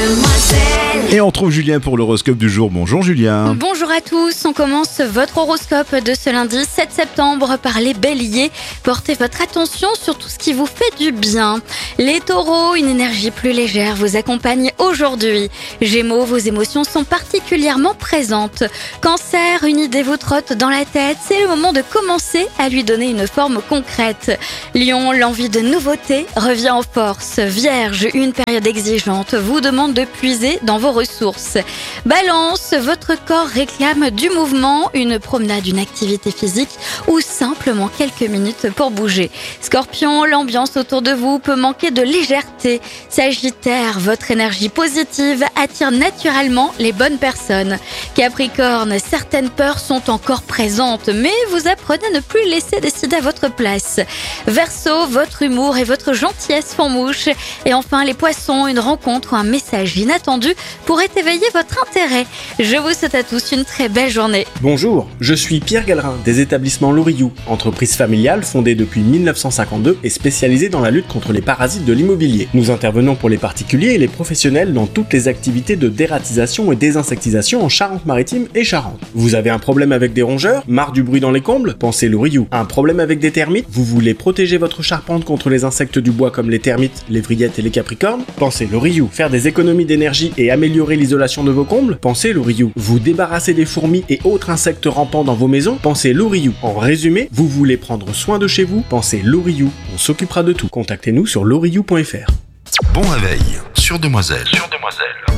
Et on trouve Julien pour l'horoscope du jour. Bonjour Julien. Bonjour à tous, on commence votre horoscope de ce lundi 7 septembre par les béliers. Portez votre attention sur tout ce qui vous fait du bien. Les taureaux, une énergie plus légère vous accompagne aujourd'hui. Gémeaux, vos émotions sont particulièrement présentes. Cancer, une idée vous trotte dans la tête, c'est le moment de commencer à lui donner une forme concrète. Lion, l'envie de nouveauté revient en force. Vierge, une période exigeante vous demande de puiser dans vos ressources. Balance, votre corps réclame du mouvement, une promenade, une activité physique ou simplement quelques minutes pour bouger. Scorpion, l'ambiance autour de vous peut manquer de légèreté. Sagittaire, votre énergie positive attire naturellement les bonnes personnes. Capricorne, certaines peurs sont encore présentes, mais vous apprenez à ne plus laisser décider à votre place. Verseau, votre humour et votre gentillesse font mouche. Et enfin les poissons, une rencontre ou un message inattendu pourrait éveiller votre intérêt. Je vous souhaite à tous une très belle journée. Bonjour, je suis Pierre Gallerin des établissements Loriou, entreprise familiale fondée depuis 1952 et spécialisée dans la lutte contre les parasites de l'immobilier. Nous intervenons pour les particuliers et les professionnels dans toutes les activités de dératisation et désinsectisation en Charente-Maritime et Charente. Vous avez un problème avec des rongeurs? Marre du bruit dans les combles? Pensez Loriou. Un problème avec des termites? Vous voulez protéger votre charpente contre les insectes du bois comme les termites, les vrillettes et les capricornes? Pensez Loriou. Faire des économies d'énergie et améliorer l'isolation de vos combles? Pensez Loriou. Vous débarrasser des fourmis et autres insectes rampants dans vos maisons? Pensez Loriou. En résumé, vous voulez prendre soin de chez vous? Pensez Loriou. On s'occupera de tout. Contactez-nous sur loriou.fr. Bon réveil sur Demoiselle.